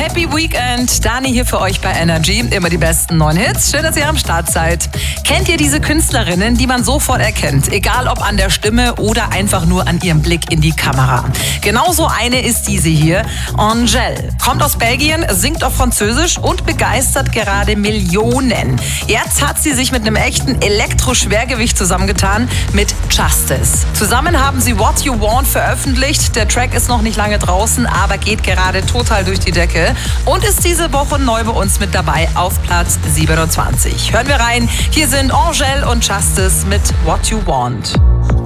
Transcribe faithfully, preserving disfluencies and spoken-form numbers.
Happy Weekend, Dani hier für euch bei Energy. Immer die besten neuen Hits. Schön, dass ihr am Start seid. Kennt ihr diese Künstlerinnen, die man sofort erkennt? Egal ob an der Stimme oder einfach nur an ihrem Blick in die Kamera. Genauso eine ist diese hier, Angèle. Kommt aus Belgien, singt auf Französisch und begeistert gerade Millionen. Jetzt hat sie sich mit einem echten Elektro-Schwergewicht zusammengetan mit Justice. Zusammen haben sie What You Want veröffentlicht. Der Track ist noch nicht lange draußen, aber geht gerade total durch die Decke und ist diese Woche neu bei uns mit dabei auf Platz siebenundzwanzig. Hören wir rein. Hier sind Angèle und Justice mit What You Want.